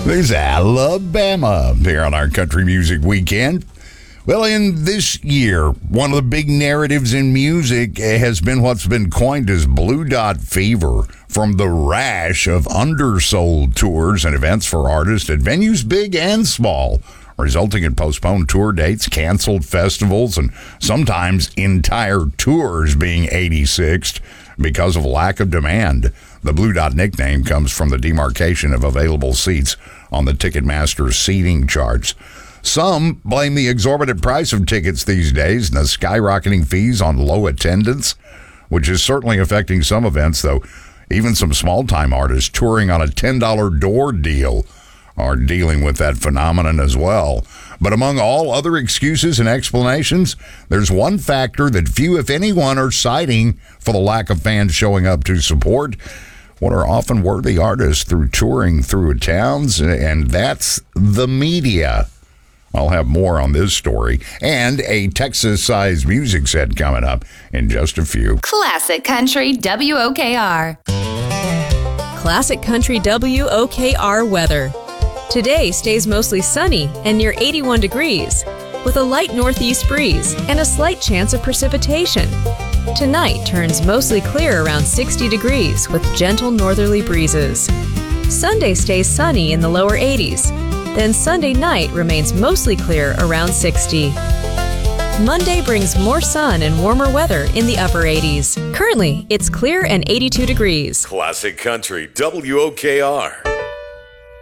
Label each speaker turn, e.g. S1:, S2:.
S1: There's Alabama here on our Country Music Weekend. Well, in this year, one of the big narratives in music has been what's been coined as Blue Dot Fever, from the rash of undersold tours and events for artists at venues big and small, resulting in postponed tour dates, canceled festivals, and sometimes entire tours being 86'd because of lack of demand. The Blue Dot nickname comes from the demarcation of available seats on the Ticketmaster seating charts. Some blame the exorbitant price of tickets these days and the skyrocketing fees on low attendance, which is certainly affecting some events, though even some small-time artists touring on a $10 door deal are dealing with that phenomenon as well. But among all other excuses and explanations, there's one factor that few, if anyone, are citing for the lack of fans showing up to support what are often worthy artists through touring through towns, and that's the media. I'll have more on this story and a Texas-sized music set coming up in just a few.
S2: Classic Country WOKR.
S3: Classic Country WOKR weather. Today stays mostly sunny and near 81 degrees, with a light northeast breeze and a slight chance of precipitation. Tonight turns mostly clear around 60 degrees with gentle northerly breezes. Sunday stays sunny in the lower 80s. Then Sunday night remains mostly clear around 60. Monday brings more sun and warmer weather in the upper 80s. Currently, it's clear and 82 degrees.
S4: Classic Country WOKR.